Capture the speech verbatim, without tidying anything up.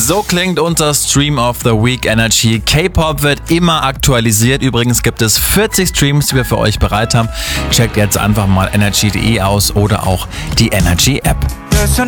So klingt unser Stream of the Week Energy. K-Pop wird immer aktualisiert. Übrigens gibt es vierzig Streams, die wir für euch bereit haben. Checkt jetzt einfach mal energy punkt de aus oder auch die Energy App. Listen